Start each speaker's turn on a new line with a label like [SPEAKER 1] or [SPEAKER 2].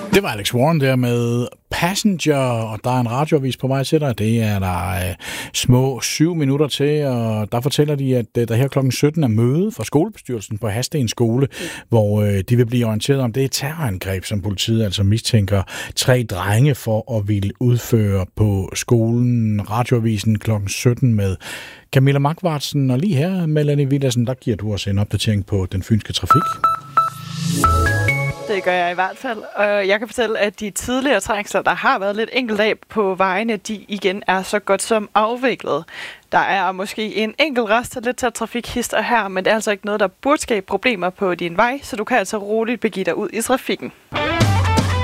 [SPEAKER 1] Det var Alex Warren der med Passenger, og der er en radioavis på vej til dig. Det er der små 7 minutter til, og der fortæller de, at der her klokken 17 er møde for skolebestyrelsen på Hadsten skole, hvor de vil blive orienteret om det terrorangreb, som politiet altså mistænker 3 drenge for at ville udføre på skolen. Radioavisen klokken 17 med Camilla Magvartsen, og lige her, Melanie Villadsen, der giver du os en opdatering på den fynske trafik.
[SPEAKER 2] Det gør jeg i hvert fald. Og jeg kan fortælle, at de tidligere trængsler, der har været lidt enkelt af på vejene, de igen er så godt som afviklet. Der er måske en enkelt rest af lidt til trafikhister her, men det er altså ikke noget, der burde skabe problemer på din vej, så du kan altså roligt begive dig ud i trafikken.